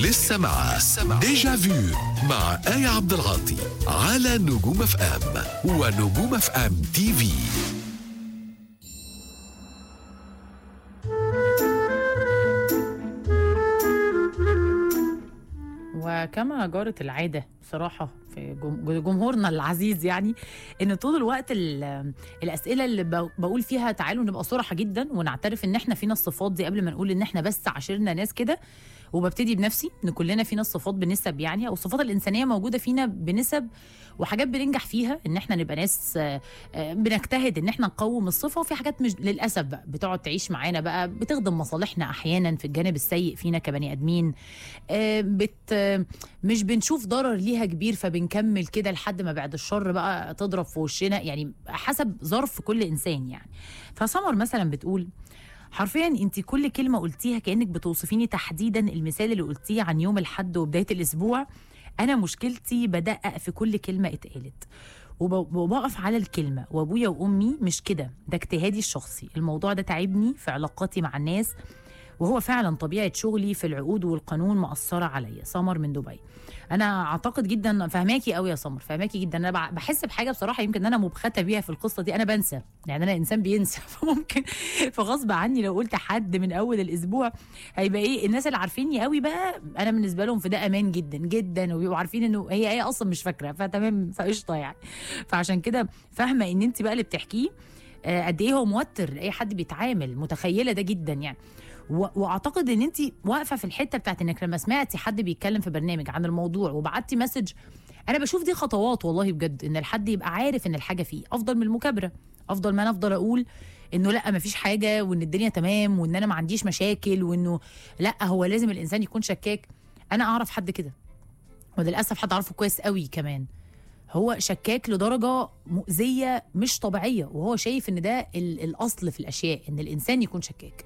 لسه مع ديجا فيو مع آية عبد العاطي على نجوم اف ام ونجوم اف ام تي في. وكما جارت العادة بصراحة في جمهورنا العزيز، يعني ان طول الوقت الأسئلة اللي بقول فيها تعالوا نبقى صراحة جدا ونعترف ان احنا فينا الصفات دي قبل ما نقول ان احنا بس عاشرنا ناس كده. وببتدي بنفسي ان كلنا فينا الصفات بنسب، يعني او الصفات الإنسانية موجودة فينا بنسب وحاجات بننجح فيها ان احنا نبقى ناس بنجتهد ان احنا نقوم الصفه، وفي حاجات مش للاسف بقى بتقعد تعيش معانا بقى بتخدم مصالحنا احيانا في الجانب السيء فينا كبني ادمين. مش بنشوف ضرر ليها كبير فبنكمل كده لحد ما بعد الشر بقى تضرب في وشنا، يعني حسب ظرف كل انسان يعني. فسمر مثلا بتقول حرفيا انت كل كلمه قلتيها كانك بتوصفيني تحديدا المثال اللي قلتيه عن يوم الاحد وبدايه الاسبوع. انا مشكلتي بدقق في كل كلمه اتقالت وبقف على الكلمه، وابويا وامي مش كده، ده اجتهادي الشخصي. الموضوع ده تعبني في علاقاتي مع الناس، وهو فعلا طبيعه شغلي في العقود والقانون مأثره عليا. سمر من دبي. انا اعتقد جدا فهماكي قوي يا سمر، فهماكي جدا. انا بحس بحاجه بصراحه يمكن انا مبخته بيها في القصه دي، انا بنسى، يعني انا انسان بينسى فممكن فغصب عني لو قلت حد من اول الاسبوع هيبقى ايه، الناس اللي عارفيني قوي بقى انا بالنسبه لهم في ده امان جدا جدا، وبيبقوا عارفين انه هي اصلا مش فاكره، فتمام فقشطه يعني. فعشان كده فاهمه ان انت بقى اللي بتحكيه قد ايه هو موتر لاي حد بيتعامل، متخيله ده جدا يعني. واعتقد ان انت واقفه في الحته بتاعت انك لما سمعتي حد بيتكلم في برنامج عن الموضوع وبعتي مسج، انا بشوف دي خطوات والله بجد، ان الحد يبقى عارف ان الحاجه فيه افضل من المكابره، افضل ما انا افضل اقول انه لا مفيش حاجه وان الدنيا تمام وان انا ما عنديش مشاكل وانه لا هو لازم الانسان يكون شكاك. انا اعرف حد كده، وللاسف حد اعرفه كويس قوي كمان، هو شكاك لدرجه مؤذيه مش طبيعيه، وهو شايف ان ده الاصل في الاشياء ان الانسان يكون شكاك.